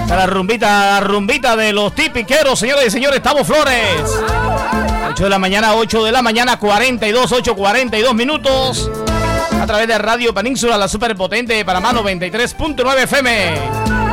La rumbita de los tipiqueros, señores y señores, Tavo Flores. 8 de la mañana, 8:42 minutos. A través de Radio Península, la superpotente de Panamá 93.9 FM.